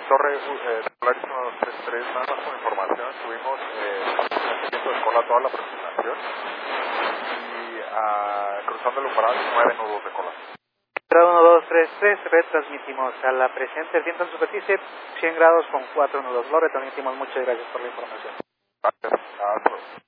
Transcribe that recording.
Torre, Polaris 1233, nada más con información, estuvimos haciendo de cola toda la presentación y cruzando el umbral 9 nudos de cola. 1233, retransmitimos a la presente viento en superficie 100 grados con 4 nudos. Lo retransmitimos, muchas gracias por la información. Gracias, hasta luego.